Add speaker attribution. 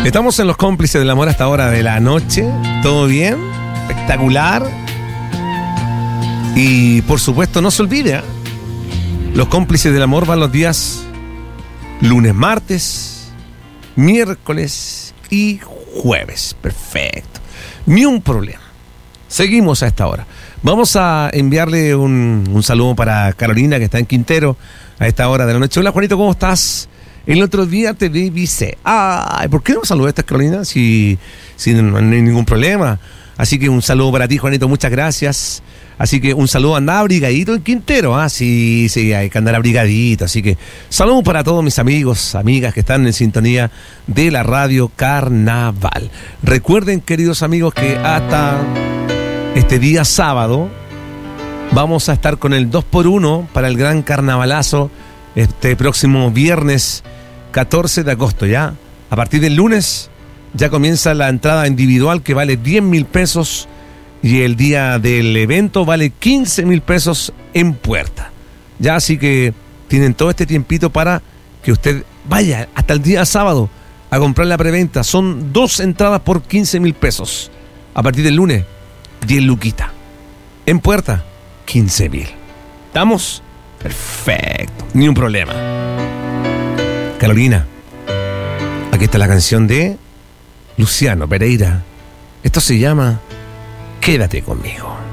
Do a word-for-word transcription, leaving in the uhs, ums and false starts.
Speaker 1: Estamos en Los Cómplices del Amor hasta hora de la noche. ¿Todo bien? Espectacular. Y por supuesto, no se olvide, ¿eh? Los Cómplices del Amor van los días lunes, martes, miércoles y jueves. Perfecto. Ni un problema. Seguimos a esta hora. Vamos a enviarle un, un saludo para Carolina, que está en Quintero a esta hora de la noche. Hola, Juanito, ¿cómo estás? El otro día te divisé. Ay, ¿por qué no saludaste, Carolina? Si, si no, no hay ningún problema. Así que un saludo para ti, Juanito, muchas gracias. Así que un saludo, andaba abrigadito en Quintero. Ah, sí, sí, hay que andar abrigadito. Así que saludo para todos mis amigos, amigas que están en sintonía de la Radio Carnaval. Recuerden, queridos amigos, que hasta este día sábado vamos a estar con el dos por uno para el gran carnavalazo este próximo viernes catorce de agosto. Ya a partir del lunes ya comienza la entrada individual, que vale diez mil pesos, y el día del evento vale quince mil pesos en puerta. Ya, así que tienen todo este tiempito para que usted vaya hasta el día sábado a comprar la preventa. Son dos entradas por quince mil pesos. A partir del lunes, diez luquita. En puerta, quince mil. ¿Estamos? Perfecto. Ni un problema. Carolina, aquí está la canción de Luciano Pereira. Esto se llama Quédate conmigo.